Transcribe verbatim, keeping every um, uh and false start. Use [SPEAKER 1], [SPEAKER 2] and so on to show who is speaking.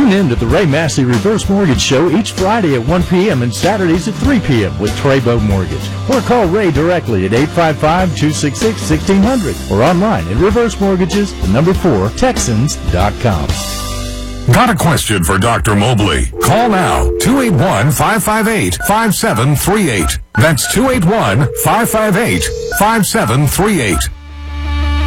[SPEAKER 1] Tune in to the Ray Massey Reverse Mortgage Show each Friday at one p.m. and Saturdays at three p.m. with Trabo Mortgage. Or call Ray directly at eight five five, two six six, one six zero zero or online at reverse mortgages, the number four, texans dot com.
[SPEAKER 2] Got a question for Doctor Mobley? Call now, two eight one, five five eight, five seven three eight. That's two eight one, five five eight, five seven three eight.